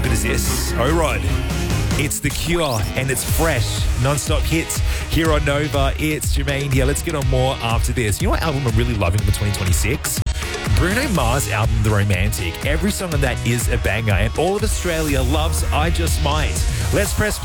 good is this? Oh, Rod. It's The Cure and it's fresh, non-stop hits here on Nova. It's Jermaine here. Let's get on more after this. You know what album I'm really loving for 2026? Bruno Mars' album, The Romantic. Every song on that is a banger and all of Australia loves I Just Might. Let's press play.